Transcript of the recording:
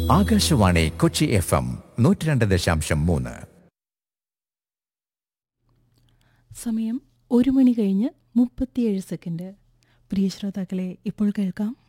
Akashvani Kochi FM 102.3. സമയം 1 മണി കഴിഞ്ഞ് 37 second. പ്രിയ ശ്രോതാക്കളെ, ഇപ്പോൾ കേൾക്കാം